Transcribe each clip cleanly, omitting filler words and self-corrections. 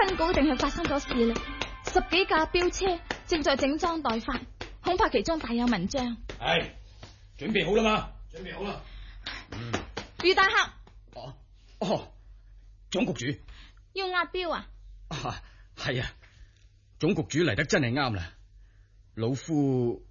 分局一定係發生咗事啦，10幾架飆車正在整裝待發，恐怕其中大有文章。 係，準備好啦嘛？準備好啦。 余大俠。 總局主要押標啊？ 係啊，總局主嚟得真係啱啦。老夫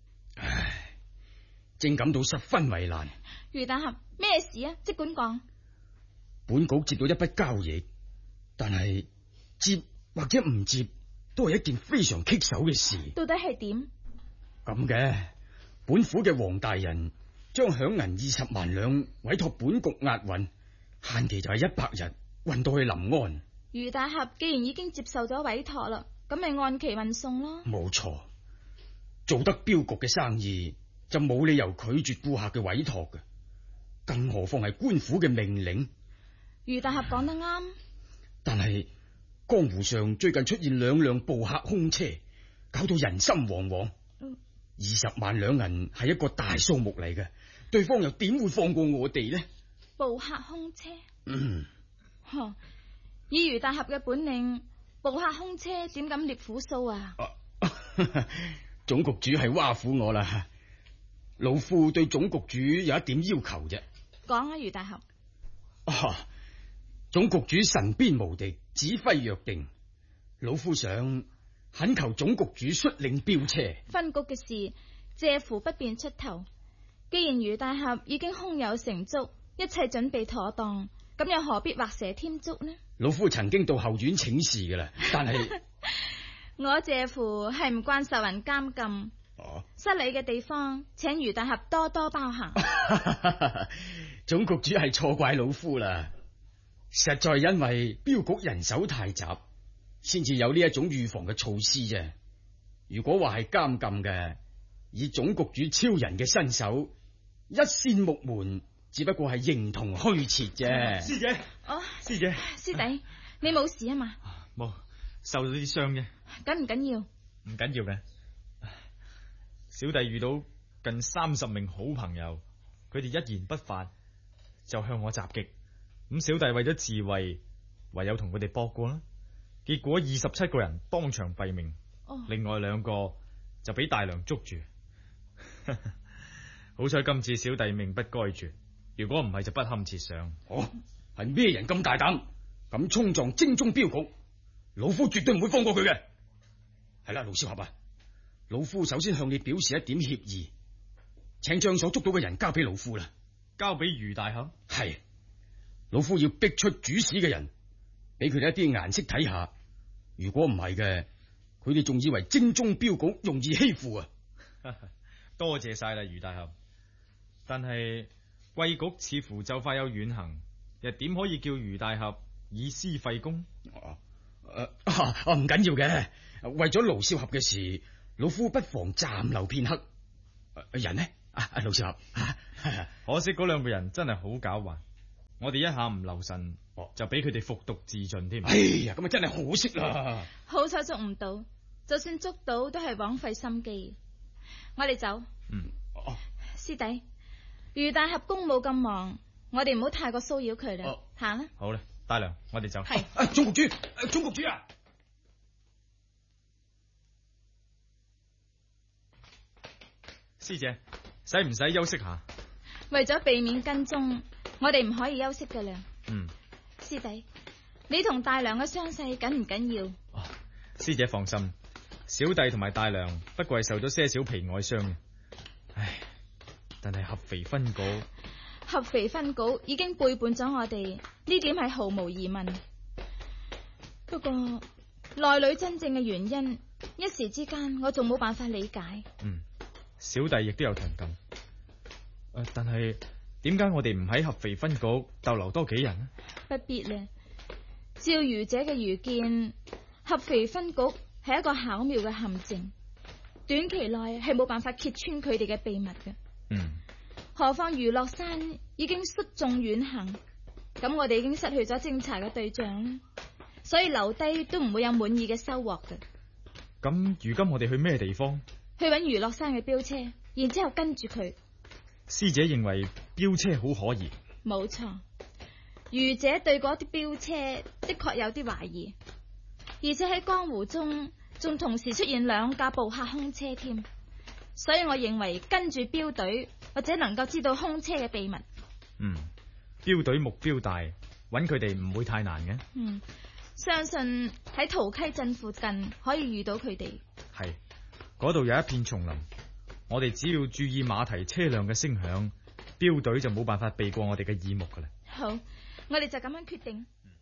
正感到十分為難。 余大俠，咩事啊？即管講。 本局接到一筆交易，但係接或者唔接都係一件非常棘手嘅事。 到底係點？ 咁嘅，本府嘅黃大人將響銀20萬兩委託本局押運，限期就係100日，運到去臨安。 余大俠既然已經接受咗委託啦，咁咪按期運送咯。 冇錯，做得鏢局嘅生意就冇理由拒絕顧客嘅委託嘅，更何況係官府嘅命令。 余大俠講得啱， 但係江湖上最近出現2輛捕客空車，搞到人心惶惶。20萬兩銀係一個大數目嚟嘅，對方又點會放過我哋呢？ 捕客空車，以余大俠嘅本領，捕客空車點敢獵虎數啊？ 總局主係挖苦我啦，老夫對總局主有一點要求啫。 講啊，余大俠。 總局主神鞭無敵，指揮若定，老夫想懇求總局主率領飆車。 分局嘅事，謝乎不便出頭。既然余大俠已經胸有成竹，一切準備妥當，咁又何必畫蛇添足呢？ 老夫曾經到後院請示噶啦，但係我謝乎係唔慣受人監禁，失禮嘅地方，請余大俠多多包涵。 總局主係錯怪老夫啦，實在因為鏢局人手太雜，先至有呢一種預防嘅措施啫。如果話係監禁嘅，以總局主超人嘅身手，一扇木門只不過係形同虛設啫。 師姐，師姐， 師弟，你冇事啊嘛？ 冇，受咗啲傷啫。 緊唔緊要？ 唔緊要嘅。小弟遇到近30名好朋友，佢哋一言不發就向我襲擊，咁小弟為咗自衛，唯有同佢哋搏過啦。結果27個人當場斃命，另外2個就俾大梁捉住。好彩今次小弟命不該絕，如果唔係就不堪設想。 係咩人咁大膽，咁衝撞精忠鏢局？老夫絕對唔會放過佢嘅。係啦，盧少俠啊，老夫首先向你表示一點歉意，請將所捉到嘅人交俾老夫啦。 交俾余大俠？ 係，老夫要逼出主使嘅人，俾佢哋一啲顏色睇下。如果唔係嘅，佢哋仲以為精忠鏢局容易欺負啊！ 多謝晒啦，余大俠。但係貴局似乎就快有遠行，又點可以叫余大俠以私廢公？ 唔緊要嘅，為咗盧少俠嘅事，老夫不妨暫留片刻。人呢？盧少俠， 可惜嗰2個人真係好狡猾，我哋一下唔留神，就俾佢哋服毒自盡添。 哎呀，咁啊真係可惜啦！ 好彩捉唔到，就算捉到都係枉費心機。我哋走。師弟，余大俠公務咁忙，我哋唔好太過騷擾佢啦。行啦。 好啦，大梁，我哋走。 係。 總局主，總局主啊！ 師姐，使唔使休息下？ 為咗避免跟蹤，我哋唔可以休息噶啦。師弟，你同大梁嘅傷勢緊唔緊要？ 師姐放心，小弟同埋大梁不過係受咗些少皮外傷嘅。唉，但係合肥分局已經背叛咗我哋，呢點係毫無疑問。不過內裏真正嘅原因，一時之間我仲冇辦法理解。 小弟亦都有同感。但係點解我哋唔喺合肥分局逗留多幾日呢？ 不必咧。照愚者嘅愚見，合肥分局係一個巧妙嘅陷阱，短期內係冇辦法揭穿佢哋嘅秘密嘅。何況余樂山已經率眾遠行，咁我哋已經失去咗偵查嘅對象啦，所以留低都唔會有滿意嘅收穫嘅。 咁如今我哋去咩地方？ 去揾余樂山嘅飆車，然之後跟住佢。 師姐認為飆車好可疑？ 冇錯，愚者對嗰啲飆車的確有啲懷疑。 而且喺江湖中仲同時出現2架捕客空車添，所以我認為跟住鏢隊或者能夠知道空車嘅秘密。 鏢隊目標大，揾佢哋唔會太難嘅。 相信喺桃溪鎮附近可以遇到佢哋。 係，嗰度有一片叢林，我哋只要注意馬蹄車輛嘅聲響，鏢隊就冇辦法避過我哋嘅耳目噶啦。 好，我哋就咁樣決定。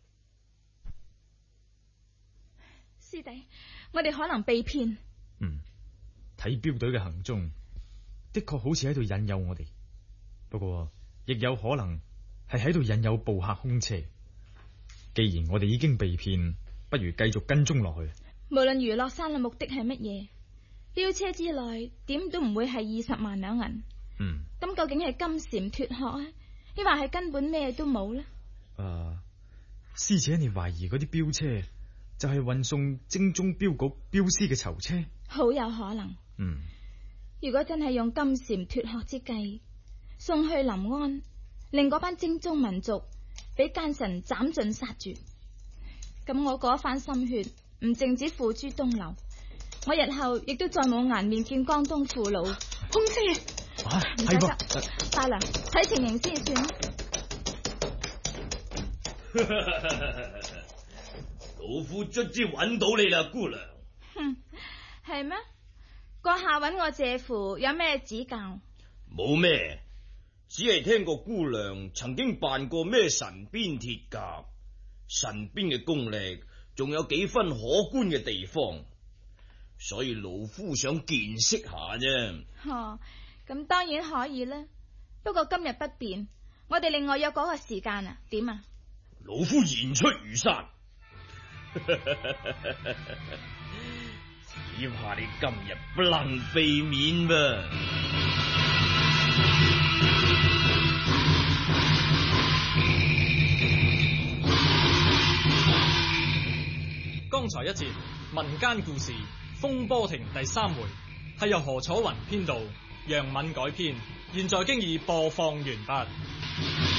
師弟，我哋可能被騙。 睇鏢隊嘅行蹤，的確好似喺度引誘我哋，不過亦有可能係喺度引誘捕客空車。既然我哋已經被騙，不如繼續跟蹤落去。 無論娛樂山嘅目的係乜嘢，飆車之內點都唔會係20萬兩銀。咁究竟係金蟬脫殼啊，抑或係根本咩都冇呢？ 師姐，你懷疑嗰啲飆車就係運送精忠鏢局鏢師嘅囚車？ 好有可能。如果真係用金蟬脫殼之計送去臨安，令嗰班精忠民族俾奸臣斬盡殺絕，咁我嗰一番心血唔淨止付諸東流，我日後亦都再冇顏面見江東父老。空車唔使得，大娘睇情形先算。 老夫卒之揾到你啦，姑娘。 係咩？閣下揾我借符有咩指教？ 冇咩，只係聽過姑娘曾經扮過咩神鞭鐵甲，神鞭嘅功力仲有幾分可觀嘅地方，所以老夫想見識下啫。 咁當然可以啦，不過今日不便，我哋另外約嗰個時間啊，點啊？ 老夫言出如山。只怕你今日不能避免噃。 剛才一節民間故事《風波亭》第3回係由何楚雲編導，楊敏改編，現在經已播放完畢。